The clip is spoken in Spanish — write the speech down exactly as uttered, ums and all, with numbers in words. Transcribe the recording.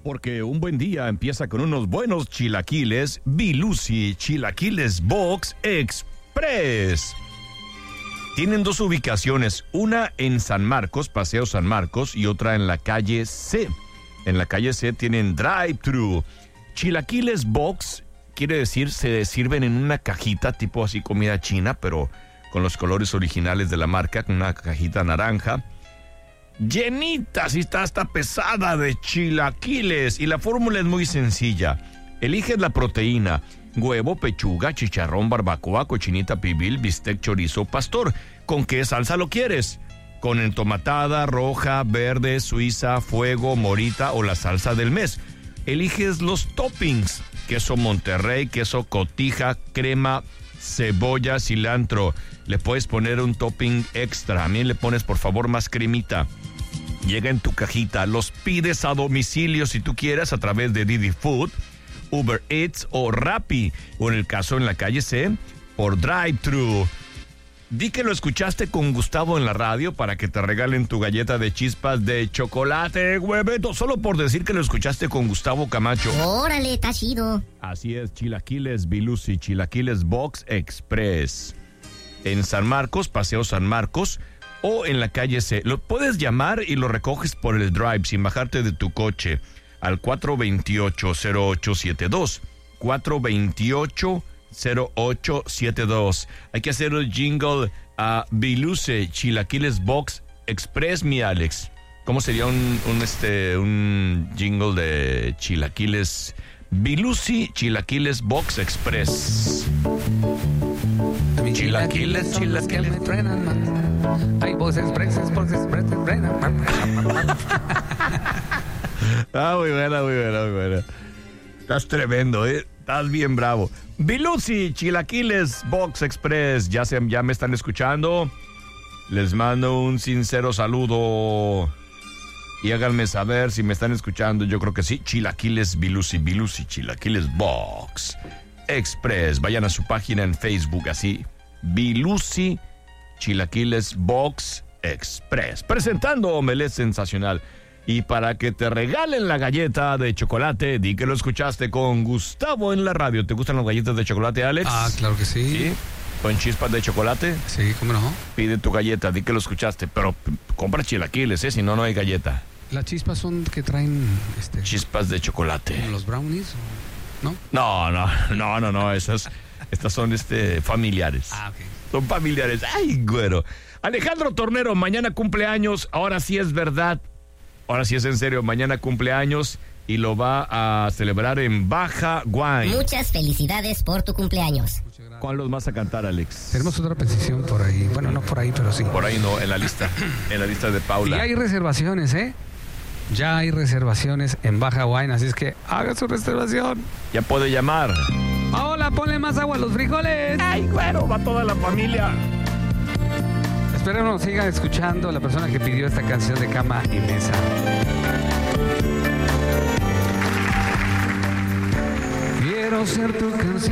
Porque un buen día empieza con unos buenos chilaquiles Bilusi Chilaquiles Box Express. Tienen dos ubicaciones, una en San Marcos, Paseo San Marcos, y otra en la calle C. En la calle C tienen drive-thru. Chilaquiles Box quiere decir se sirven en una cajita tipo así comida china, pero con los colores originales de la marca, con una cajita naranja. Llenita, si está hasta pesada de chilaquiles. Y la fórmula es muy sencilla. Eliges la proteína: huevo, pechuga, chicharrón, barbacoa, cochinita pibil, bistec, chorizo, pastor. ¿Con qué salsa lo quieres? Con entomatada, roja, verde, suiza, fuego, morita o la salsa del mes. Eliges los toppings: queso Monterrey, queso cotija, crema, cebolla, cilantro. Le puedes poner un topping extra. A mí le pones, por favor, más cremita. Llega en tu cajita. Los pides a domicilio si tú quieres a través de Didi Food, Uber Eats o Rappi. O en el caso en la calle C, por drive-thru. Di que lo escuchaste con Gustavo en la radio para que te regalen tu galleta de chispas de chocolate, hueveto. Solo por decir que lo escuchaste con Gustavo Camacho. Órale, está chido. Así es, Chilaquiles Bilusi Chilaquiles Box Express. En San Marcos, Paseo San Marcos, o en la calle C. Lo puedes llamar y lo recoges por el drive sin bajarte de tu coche al cuatro dos ocho, cero ocho siete dos. cuatro dos ocho, cero ocho siete dos. Hay que hacer el jingle a Bilusi Chilaquiles Box Express, mi Alex. ¿Cómo sería un, un, este, un jingle de Chilaquiles Bilusi Chilaquiles Box Express? Chilaquiles, chilaquiles que me truenan, man. Hay Box Expresses, Box Express, truenan, man. Ah, muy buena, muy buena, muy buena. Estás tremendo, ¿eh? Estás bien bravo. Bilusi Chilaquiles Box Express. Ya, se, ya me están escuchando. Les mando un sincero saludo. Y háganme saber si me están escuchando. Yo creo que sí. Chilaquiles Bilusi, Bilusi Chilaquiles Box Express. Vayan a su página en Facebook, así. Bilusi Chilaquiles Box Express. Presentando Omelette Sensacional. Y para que te regalen la galleta de chocolate, di que lo escuchaste con Gustavo en la radio. ¿Te gustan las galletas de chocolate, Alex? Ah, claro que sí. ¿Sí? ¿Con chispas de chocolate? Sí, ¿cómo no? Pide tu galleta, di que lo escuchaste. Pero p- compra chilaquiles, ¿eh? Si no, no hay galleta. Las chispas son que traen... Este, Chispas de chocolate. ¿como los brownies? ¿No? No, no, no, no, no. Esas, estas son este, familiares. Ah, ok. Son familiares. Ay, güero. Alejandro Tornero, mañana cumpleaños. Ahora sí es verdad. Ahora sí es en serio. Mañana cumpleaños y lo va a celebrar en Baja Wine. Muchas felicidades por tu cumpleaños. ¿Cuál los vas a cantar, Alex? Tenemos otra petición por ahí. Bueno, no por ahí, pero sí. Por ahí no, en la lista. En la lista de Y Paula. hay reservaciones, ¿eh? Ya hay reservaciones en Baja Wine, así es que haga su reservación. Ya puede llamar. Hola, ponle más agua a los frijoles. Ay, güero, va toda la familia. Esperemos sigan escuchando a la persona que pidió esta canción de Cama y Mesa. Quiero ser tu canción.